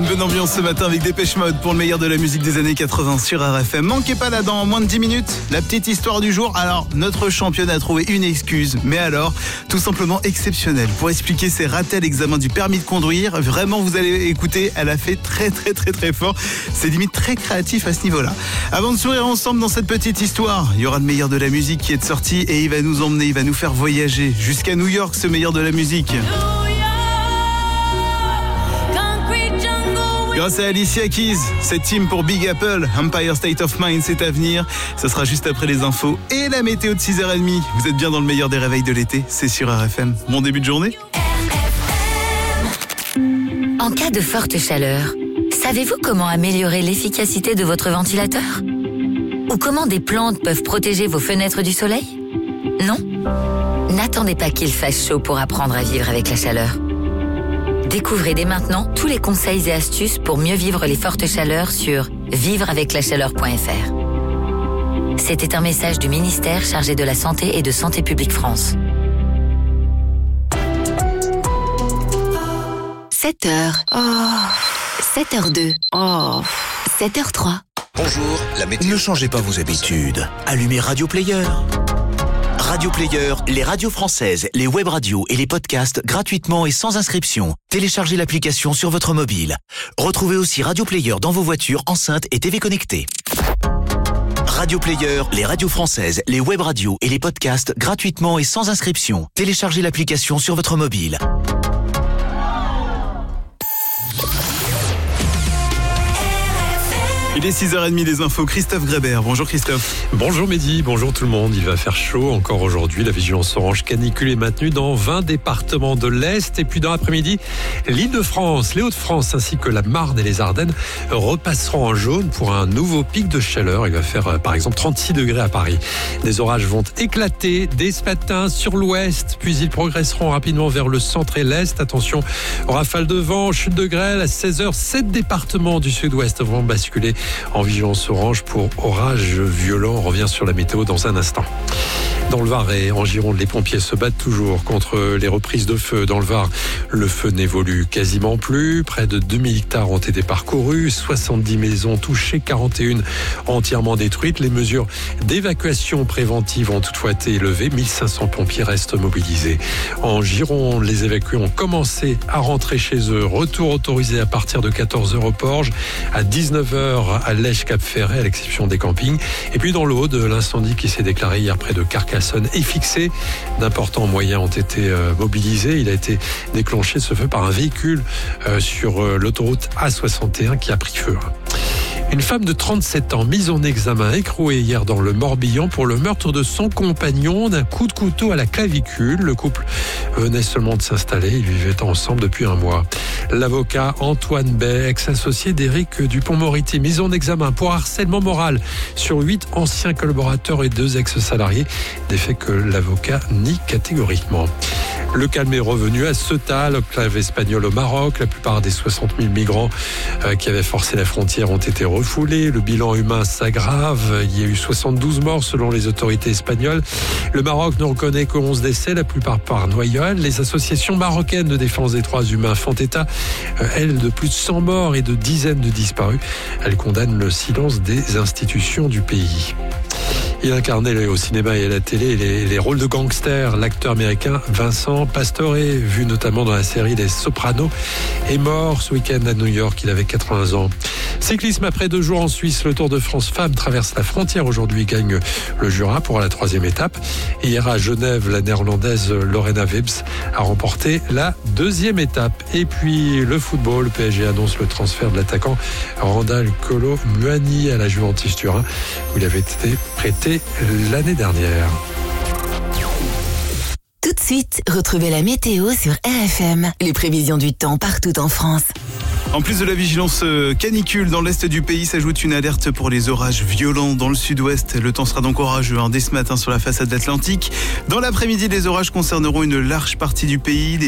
Une bonne ambiance ce matin avec Dépêche Mode pour le meilleur de la musique des années 80 sur RFM. Manquez pas là dans moins de 10 minutes la petite histoire du jour. Alors, notre championne a trouvé une excuse, mais alors, tout simplement exceptionnelle. Pour expliquer ses ratés à l'examen du permis de conduire, vraiment vous allez écouter, elle a fait très fort. C'est limite très créatif à ce niveau-là. Avant de sourire ensemble dans cette petite histoire, il y aura le meilleur de la musique qui est sorti et il va nous emmener, il va nous faire voyager jusqu'à New York, ce meilleur de la musique. Grâce à Alicia Keys, cette team pour Big Apple, Empire State of Mind, c'est à venir. Ça sera juste après les infos et la météo de 6h30. Vous êtes bien dans le meilleur des réveils de l'été, c'est sur RFM. Bon début de journée. En cas de forte chaleur, savez-vous comment améliorer l'efficacité de votre ventilateur ? Ou comment des plantes peuvent protéger vos fenêtres du soleil ? Non ? N'attendez pas qu'il fasse chaud pour apprendre à vivre avec la chaleur. Découvrez dès maintenant tous les conseils et astuces pour mieux vivre les fortes chaleurs sur vivreaveclachaleur.fr. C'était un message du ministère chargé de la Santé et de Santé publique France. 7h. 7h02. 7h03. Bonjour, la météo. Ne changez pas vos habitudes. Allumez Radio Player. Radio Player, les radios françaises, les web radios et les podcasts gratuitement et sans inscription. Téléchargez l'application sur votre mobile. Retrouvez aussi Radio Player dans vos voitures, enceintes et TV connectées. Radio Player, les radios françaises, les web radios et les podcasts gratuitement et sans inscription. Téléchargez l'application sur votre mobile. Il est 6h30 des infos, Christophe Grébert. Bonjour Christophe. Bonjour Mehdi, bonjour tout le monde. Il va faire chaud encore aujourd'hui. La vigilance orange canicule est maintenue dans 20 départements de l'Est. Et puis dans l'après-midi, l'Île-de-France, les Hauts-de-France ainsi que la Marne et les Ardennes repasseront en jaune pour un nouveau pic de chaleur. Il va faire par exemple 36 degrés à Paris. Des orages vont éclater dès ce matin sur l'ouest, puis ils progresseront rapidement vers le centre et l'est. Attention aux rafales de vent, chute de grêle à 16h. 7 départements du sud-ouest vont basculer en vigilance orange pour orages violents. On revient sur la météo dans un instant. Dans le Var et en Gironde, les pompiers se battent toujours contre les reprises de feu. Dans le Var, le feu n'évolue quasiment plus. Près de 2000 hectares ont été parcourus, 70 maisons touchées, 41 entièrement détruites. Les mesures d'évacuation préventive ont toutefois été levées. 1500 pompiers restent mobilisés. En Gironde, les évacués ont commencé à rentrer chez eux. Retour autorisé à partir de 14h au Porge, à 19h à Lèche-Cap-Ferret, à l'exception des campings. Et puis dans l'Aude, l'incendie qui s'est déclaré hier près de Carcassonne est fixé. D'importants moyens ont été mobilisés. Il a été déclenché ce feu par un véhicule sur l'autoroute A61 qui a pris feu. Une femme de 37 ans mise en examen écrouée hier dans le Morbihan pour le meurtre de son compagnon d'un coup de couteau à la clavicule. Le couple venait seulement de s'installer. Ils vivaient ensemble depuis un mois. L'avocat Antoine Bay, ex-associé d'Éric Dupond-Moretti, mis en examen pour harcèlement moral sur 8 anciens collaborateurs et 2 ex-salariés. Des faits que l'avocat nie catégoriquement. Le calme est revenu à Ceuta, l'enclave espagnole au Maroc. La plupart des 60 000 migrants qui avaient forcé la frontière ont été refoulés. Le bilan humain s'aggrave. Il y a eu 72 morts selon les autorités espagnoles. Le Maroc ne reconnaît que 11 décès, la plupart par noyade. Les associations marocaines de défense des droits humains font état, elles, de plus de 100 morts et de dizaines de disparus. Elles condamnent le silence des institutions du pays. Il incarnait au cinéma et à la télé les rôles de gangsters. L'acteur américain Vincent Pastore, vu notamment dans la série Les Sopranos, est mort ce week-end à New York. Il avait 80 ans. Cyclisme après 2 jours en Suisse. Le Tour de France Femmes traverse la frontière aujourd'hui, gagne le Jura pour la 3e étape. Hier à Genève, la néerlandaise Lorena Wibbs a remporté la 2e étape. Et puis le football, le PSG annonce le transfert de l'attaquant Randal Kolo Muani à la Juventus Turin, où il avait été prêté l'année dernière. Tout de suite, retrouvez la météo sur RFM. Les prévisions du temps partout en France. En plus de la vigilance canicule dans l'est du pays, s'ajoute une alerte pour les orages violents dans le sud-ouest. Le temps sera donc orageux dès ce matin sur la façade atlantique. Dans l'après-midi, les orages concerneront une large partie du pays.